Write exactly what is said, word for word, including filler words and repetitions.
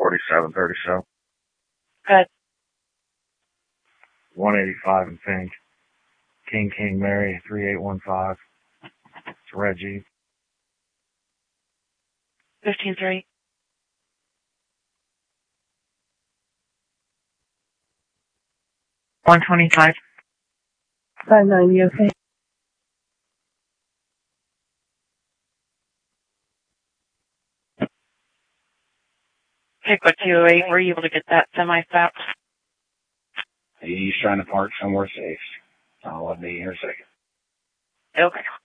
forty-seven thirty-seven. Good. one eighty-five in pink. King King Mary, three eight one five. It's Reggie. fifteen three. one twenty-five. five nine, you okay? Pickwood two oh eight, were you able to get that semi-stop? He's trying to park somewhere safe. I'll let me here a second. Okay.